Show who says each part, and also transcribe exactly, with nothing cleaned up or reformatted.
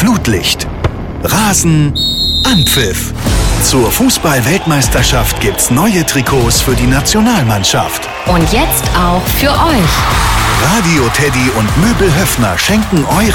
Speaker 1: Flutlicht. Rasen, Anpfiff. Zur Fußball-Weltmeisterschaft gibt's neue Trikots für die Nationalmannschaft.
Speaker 2: Und jetzt auch für euch.
Speaker 1: Radio Teddy und Möbel Höffner schenken eurer